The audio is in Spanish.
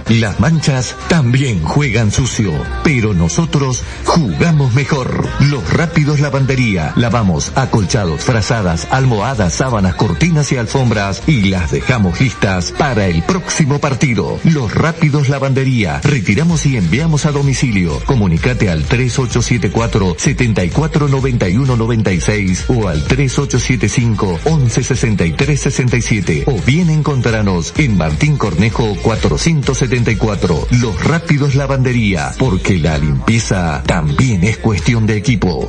Las manchas también juegan sucio, pero nosotros jugamos mejor. Los Rápidos Lavandería. Lavamos acolchados, frazadas, almohadas, sábanas, cortinas y alfombras y las dejamos listas para el próximo partido. Los Rápidos Lavandería. Retiramos y enviamos a domicilio. Comunicate al 3874-749196 o al 3875-116367 o bien encontrarnos en Martín Cornejo 474. Los Rápidos Lavandería, porque la limpieza también es cuestión de equipo.